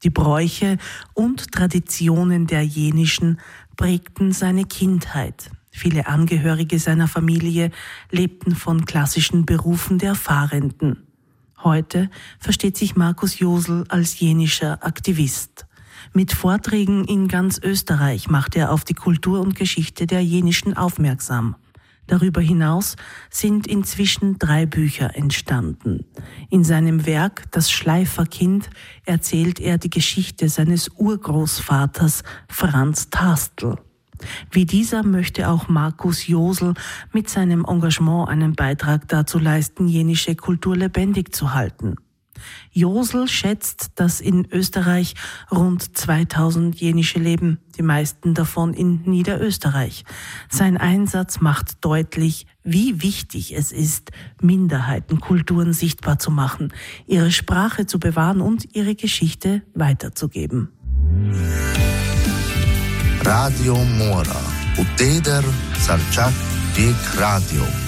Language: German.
Die Bräuche und Traditionen der Jenischen prägten seine Kindheit. Viele Angehörige seiner Familie lebten von klassischen Berufen der Fahrenden. Heute versteht sich Markus Josl als jenischer Aktivist. Mit Vorträgen in ganz Österreich macht er auf die Kultur und Geschichte der Jenischen aufmerksam. Darüber hinaus sind inzwischen 3 Bücher entstanden. In seinem Werk »Das Schleiferkind« erzählt er die Geschichte seines Urgroßvaters Franz Tastl. Wie dieser möchte auch Markus Josl mit seinem Engagement einen Beitrag dazu leisten, jenische Kultur lebendig zu halten. Josl schätzt, dass in Österreich rund 2000 Jenische leben, die meisten davon in Niederösterreich. Sein Einsatz macht deutlich, wie wichtig es ist, Minderheitenkulturen sichtbar zu machen, ihre Sprache zu bewahren und ihre Geschichte weiterzugeben. Radio Mora, Uteder Sarchak Dik Radio.